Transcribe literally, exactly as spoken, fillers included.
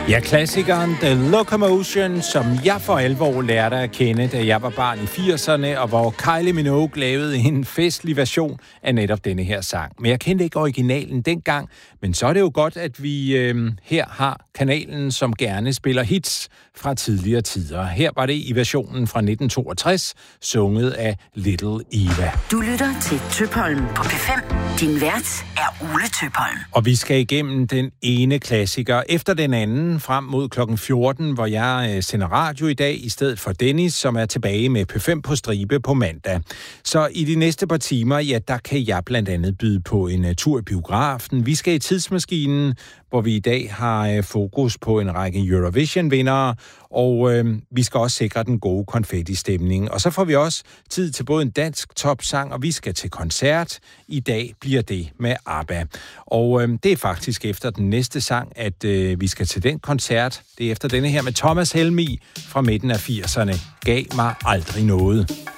Ja, klassikeren The Locomotion, som jeg for alvor lærte at kende, da jeg var barn i firserne, og hvor Kylie Minogue lavede en festlig version af netop denne her sang. Men jeg kendte ikke originalen dengang, men så er det jo godt, at vi øh, her har kanalen, som gerne spiller hits fra tidligere tider. Her var det i versionen fra nitten toogtres, sunget af Little Eva. Du lytter til Tøpholm på P fem. Din vært er Ole Tøpholm. Og vi skal igennem den ene klassiker efter den anden frem mod klokken fjorten, hvor jeg sender radio i dag i stedet for Dennis, som er tilbage med P fem på stribe på mandag. Så i de næste par timer, ja, der kan jeg blandt andet byde på en tur i biografen. Vi skal i tidsmaskinen, hvor vi i dag har fokus på en række Eurovision-vindere, og øh, vi skal også sikre den gode konfetti-stemning. Og så får vi også tid til både en dansk topsang, og vi skal til koncert. I dag bliver det med ABBA. Og øh, det er faktisk efter den næste sang, at øh, vi skal til den koncert. Det er efter denne her med Thomas Helmig fra midten af firserne. Gav mig aldrig noget.